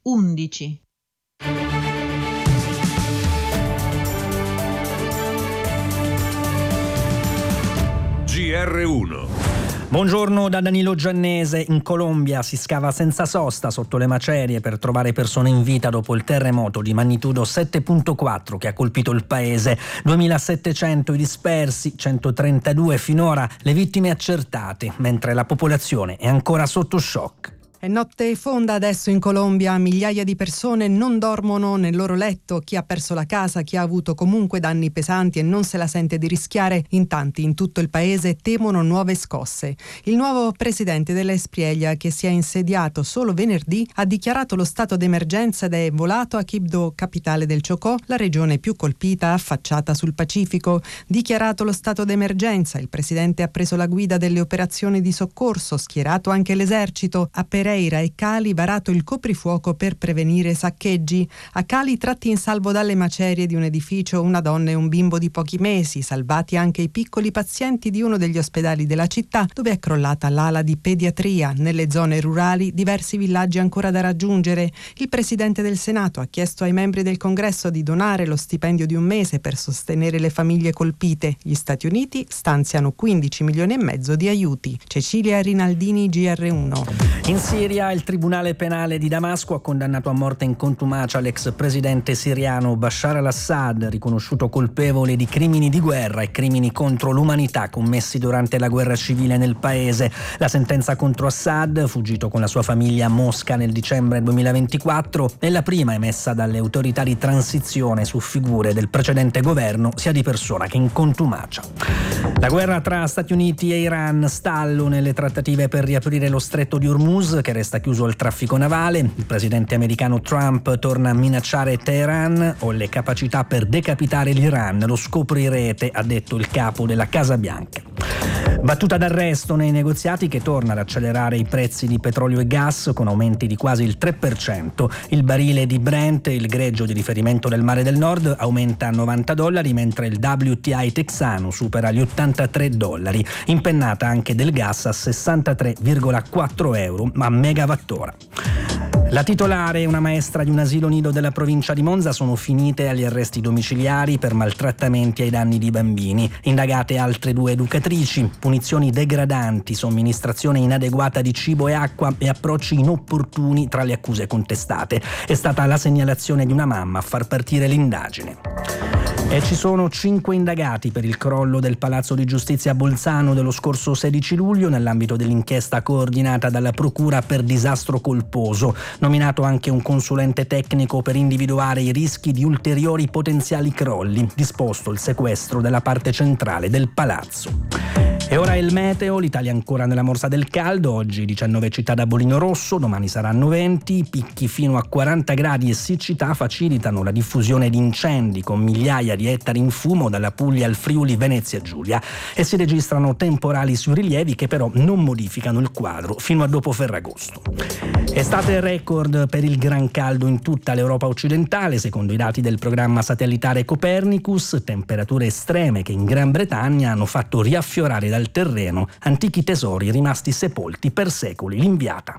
11. GR1. Buongiorno da Danilo Giannese. In Colombia si scava senza sosta sotto le macerie per trovare persone in vita dopo il terremoto di magnitudo 7.4 che ha colpito il paese. 2.700 i dispersi, 132 finora le vittime accertate, mentre la popolazione è ancora sotto shock. È notte fonda adesso in Colombia, migliaia di persone non dormono nel loro letto, chi ha perso la casa, chi ha avuto comunque danni pesanti e non se la sente di rischiare, in tanti in tutto il paese temono nuove scosse. Il nuovo presidente dell'Espriella, che si è insediato solo venerdì, ha dichiarato lo stato d'emergenza ed è volato a Quibdó, capitale del Chocó, la regione più colpita affacciata sul Pacifico. Dichiarato lo stato d'emergenza, il presidente ha preso la guida delle operazioni di soccorso, schierato anche l'esercito, a Pereira e Cali varato il coprifuoco per prevenire saccheggi. A Cali tratti in salvo dalle macerie di un edificio una donna e un bimbo di pochi mesi, salvati anche i piccoli pazienti di uno degli ospedali della città dove è crollata l'ala di pediatria. Nelle zone rurali diversi villaggi ancora da raggiungere. Il presidente del Senato ha chiesto ai membri del Congresso di donare lo stipendio di un mese per sostenere le famiglie colpite. Gli Stati Uniti stanziano 15 milioni e mezzo di aiuti. Cecilia Rinaldini, GR1. In Siria il Tribunale Penale di Damasco ha condannato a morte in contumacia l'ex presidente siriano Bashar al-Assad, riconosciuto colpevole di crimini di guerra e crimini contro l'umanità commessi durante la guerra civile nel paese. La sentenza contro Assad, fuggito con la sua famiglia a Mosca nel dicembre 2024, è la prima emessa dalle autorità di transizione su figure del precedente governo, sia di persona che in contumacia. La guerra tra Stati Uniti e Iran, stallo nelle trattative per riaprire lo stretto di Hormuz, che resta chiuso al traffico navale. Il presidente americano Trump torna a minacciare Teheran. Ho le capacità per decapitare l'Iran, lo scoprirete, ha detto il capo della Casa Bianca. Battuta d'arresto nei negoziati che torna ad accelerare i prezzi di petrolio e gas con aumenti di quasi il 3%. Il barile di Brent, il greggio di riferimento del Mare del Nord, aumenta a $90, mentre il WTI texano supera gli $83. Impennata anche del gas a 63,4 euro a megawattora. La titolare e una maestra di un asilo nido della provincia di Monza sono finite agli arresti domiciliari per maltrattamenti ai danni di bambini. Indagate altre 2 educatrici, punizioni degradanti, somministrazione inadeguata di cibo e acqua e approcci inopportuni tra le accuse contestate. È stata la segnalazione di una mamma a far partire l'indagine. E ci sono 5 indagati per il crollo del Palazzo di Giustizia a Bolzano dello scorso 16 luglio nell'ambito dell'inchiesta coordinata dalla Procura per disastro colposo. Nominato anche un consulente tecnico per individuare i rischi di ulteriori potenziali crolli. Disposto il sequestro della parte centrale del palazzo. E ora il meteo, l'Italia ancora nella morsa del caldo, oggi 19 città da bolino rosso, domani saranno 20, picchi fino a 40 gradi e siccità facilitano la diffusione di incendi con migliaia di ettari in fumo dalla Puglia al Friuli Venezia Giulia e si registrano temporali sui rilievi che però non modificano il quadro fino a dopo Ferragosto. Estate record per il gran caldo in tutta l'Europa occidentale, secondo i dati del programma satellitare Copernicus, temperature estreme che in Gran Bretagna hanno fatto riaffiorare dal terreno antichi tesori rimasti sepolti per secoli. L'Inviata.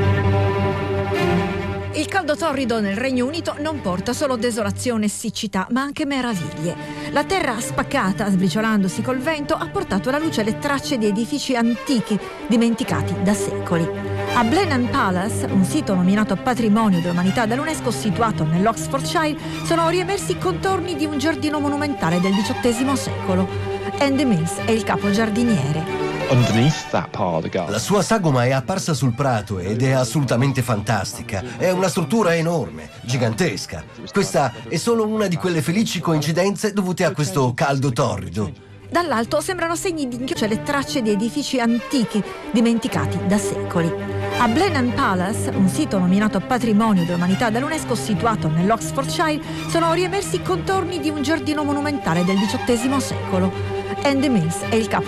Il caldo torrido nel Regno Unito non porta solo desolazione e siccità, ma anche meraviglie. La terra spaccata, sbriciolandosi col vento, ha portato alla luce le tracce di edifici antichi, dimenticati da secoli. A Blenheim Palace, un sito nominato Patrimonio dell'Umanità dall'UNESCO situato nell'Oxfordshire, sono riemersi i contorni di un giardino monumentale del XVIII secolo. Andy Mills è il capo giardiniere. La sua sagoma è apparsa sul prato ed è assolutamente fantastica. È una struttura enorme, gigantesca. Questa è solo una di quelle felici coincidenze dovute a questo caldo torrido. Dall'alto sembrano segni di inchiostro le tracce di edifici antichi, dimenticati da secoli. A Blenheim Palace, un sito nominato Patrimonio dell'Umanità dall'UNESCO situato nell'Oxfordshire, sono riemersi i contorni di un giardino monumentale del XVIII secolo. Andy Mills è il capo